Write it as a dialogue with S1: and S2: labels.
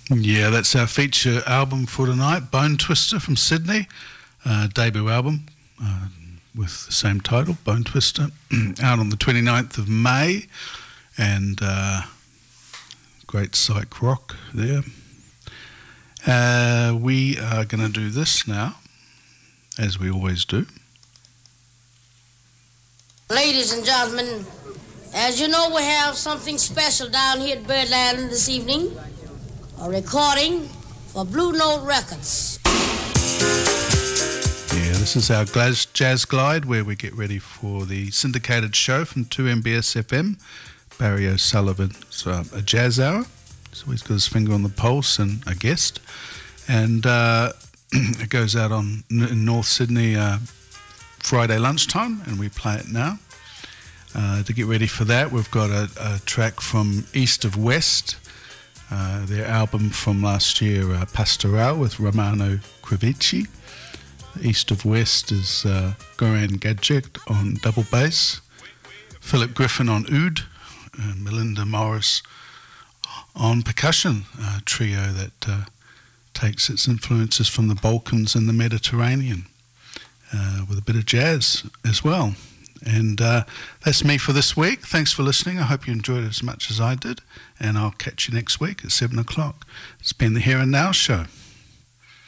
S1: Yeah, that's our feature album for tonight, Bone Twister from Sydney, debut album with the same title, Bone Twister, out on the 29th of May, and great psych rock there. We are going to do this now, as we always do.
S2: Ladies and gentlemen, as you know, we have something special down here at Birdland this evening. A recording for Blue Note Records.
S1: Yeah, this is our Jazz Glide, where we get ready for the syndicated show from 2MBS FM. Barry O'Sullivan's a jazz hour, so he's got his finger on the pulse and a guest. And it goes out in North Sydney Friday lunchtime, and we play it now. To get ready for that, we've got a track from East of West, their album from last year, Pastoral, with Romano Crevici. East of West is Goran Gadget on double bass, Philip Griffin on oud, and Melinda Morris on percussion, a trio that takes its influences from the Balkans and the Mediterranean, with a bit of jazz as well. And that's me for this week. Thanks for listening. I hope you enjoyed it as much as I did, and I'll catch you next week at 7 o'clock. It's been the Here and Now Show.